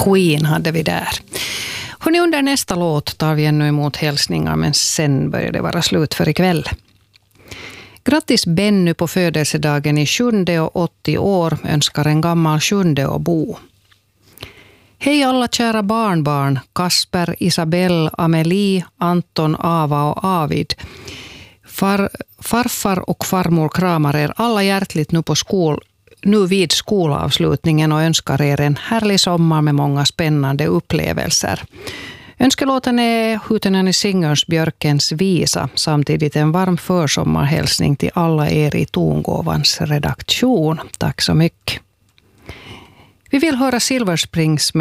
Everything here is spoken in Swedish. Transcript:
Queen hade vi där. Hörrni, under nästa låt tar vi ännu emot hälsningar, men sen börjar det vara slut för ikväll. Grattis Benny på födelsedagen i 7 och 80 år, önskar en gammal 7 och Bo. Hej alla kära barnbarn, Kasper, Isabelle, Amelie, Anton, Ava och Avid. Farfar och farmor kramar er alla hjärtligt nu vid skolavslutningen och önskar er en härlig sommar med många spännande upplevelser. Önskelåten är Hootenanny Singers Björkens visa, samtidigt en varm försommarhälsning till alla er i Tongåvans redaktion. Tack så mycket. Vi vill höra Silver Springs